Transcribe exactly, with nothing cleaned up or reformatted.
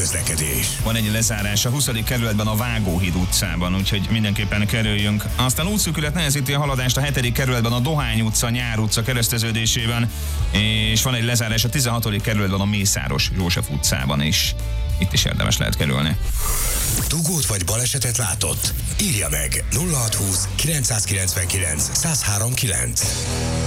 közlekedés. Van egy lezárás a huszadik kerületben a Vágóhíd utcában, úgyhogy mindenképpen kerüljünk. Aztán útszűkület nehezíti a haladást a hetedik kerületben a Dohány utca, Nyár utca kereszteződésében, és van egy lezárás a tizenhatodik kerületben a Mészáros József utcában is. Itt is érdemes lehet kerülni. Dugót vagy balesetet látott? Írja meg nulla hatszázhúsz kilencszázkilencvenkilenc százhárom kilenc.